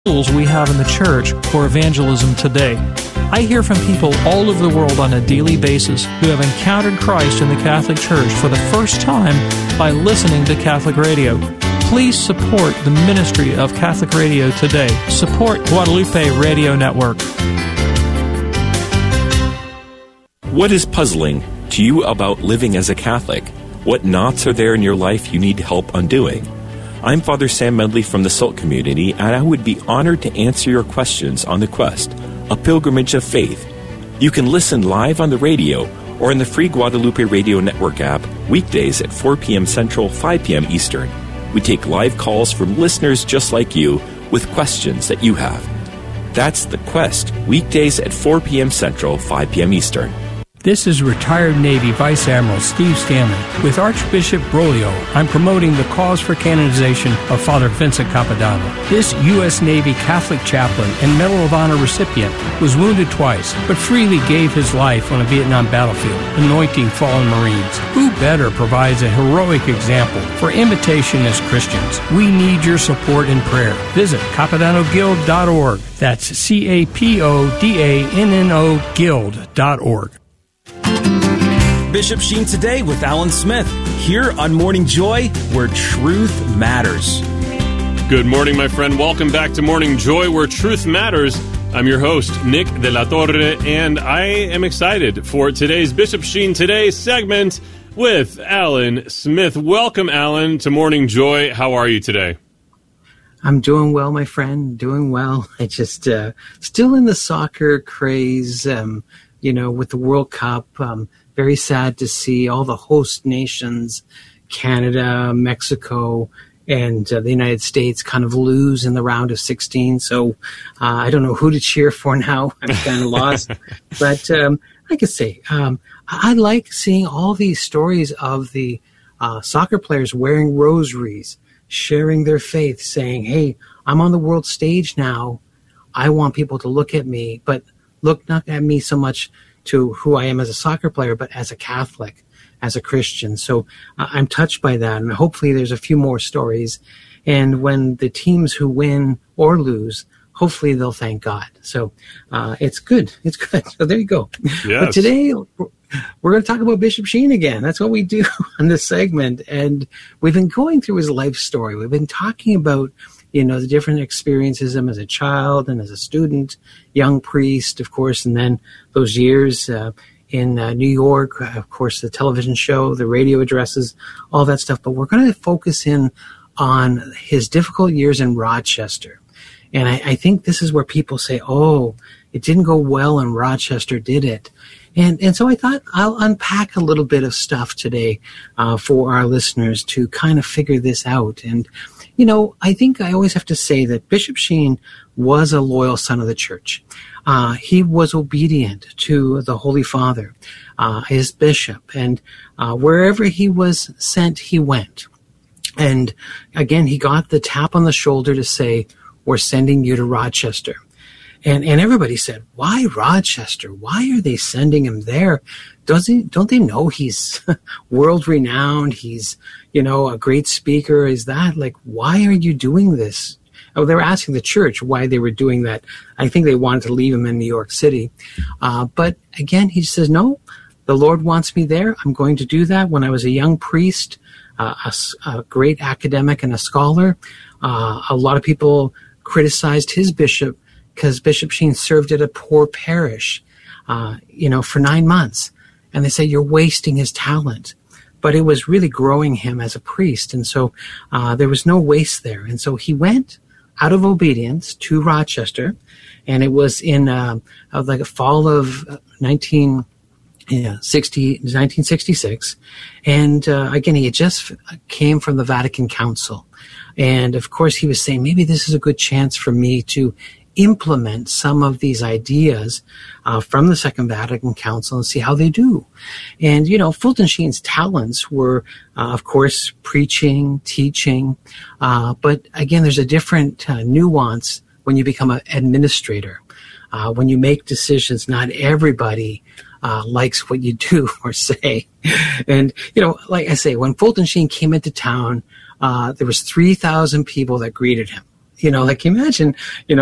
tools we have in the church for evangelism today. I hear from people all over the world on a daily basis who have encountered Christ in the Catholic Church for the first time by listening to Catholic radio. Please support the ministry of Catholic Radio today. Support Guadalupe Radio Network. What is puzzling to you about living as a Catholic? What knots are there in your life you need help undoing? I'm Father Sam Medley from the SALT community, and I would be honored to answer your questions on The Quest, a pilgrimage of faith. You can listen live on the radio or in the free Guadalupe Radio Network app weekdays at 4 p.m. Central, 5 p.m. Eastern. We take live calls from listeners just like you with questions that you have. That's The Quest, weekdays at 4 p.m. Central, 5 p.m. Eastern. This is retired Navy Vice Admiral Steve Stanley. With Archbishop Broglio, I'm promoting the cause for canonization of Father Vincent Capodanno. This U.S. Navy Catholic chaplain and Medal of Honor recipient was wounded twice, but freely gave his life on a Vietnam battlefield, anointing fallen Marines. Who better provides a heroic example for imitation as Christians? We need your support and prayer. Visit CapodannoGuild.org. That's CAPODANNO Guild.org. Bishop Sheen Today with Alan Smith, here on Morning Joy, where truth matters. Good morning, my friend. Welcome back to Morning Joy, where truth matters. I'm your host, Nick De La Torre, and I am excited for today's Bishop Sheen Today segment with Alan Smith. Welcome, Alan, to Morning Joy. How are you today? I'm doing well, my friend, doing well. I just still in the soccer craze, with the World Cup. Very sad to see all the host nations, Canada, Mexico, and the United States kind of lose in the round of 16. So I don't know who to cheer for now. I'm kind of lost. But I could say I like seeing all these stories of the soccer players wearing rosaries, sharing their faith, saying, hey, I'm on the world stage now. I want people to look at me, but look not at me so much to who I am as a soccer player, but as a Catholic, as a Christian. So I'm touched by that, and hopefully there's a few more stories. And when the teams who win or lose, hopefully they'll thank God. So it's good. It's good. So there you go. Yes. But today we're going to talk about Bishop Sheen again. That's what we do on this segment. And we've been going through his life story. We've been talking about the different experiences him as a child and as a student, young priest, of course, and then those years in New York, of course, the television show, the radio addresses, all that stuff. But we're going to focus in on his difficult years in Rochester. And I think this is where people say, oh, it didn't go well in Rochester, did it? And so I thought I'll unpack a little bit of stuff today for our listeners to kind of figure this out. And I think I always have to say that Bishop Sheen was a loyal son of the church. He was obedient to the Holy Father, his bishop, and wherever he was sent, he went. And again, he got the tap on the shoulder to say, we're sending you to Rochester. And everybody said, why Rochester? Why are they sending him there? Don't they know he's world renowned? He's, a great speaker. Is that why are you doing this? Oh, they were asking the church why they were doing that. I think they wanted to leave him in New York City. But again, he says, no, the Lord wants me there. I'm going to do that. When I was a young priest, a great academic and a scholar, a lot of people criticized his bishop because Bishop Sheen served at a poor parish, for 9 months. And they say, you're wasting his talent. But it was really growing him as a priest. And so there was no waste there. And so he went out of obedience to Rochester. And it was in a fall of 1966. And again, he had just came from the Vatican Council. And of course, he was saying, maybe this is a good chance for me to implement some of these ideas from the Second Vatican Council and see how they do. And, Fulton Sheen's talents were, of course, preaching, teaching. But again, there's a different nuance when you become an administrator. When you make decisions, not everybody likes what you do or say. And, like I say, when Fulton Sheen came into town, there was 3,000 people that greeted him. like imagine,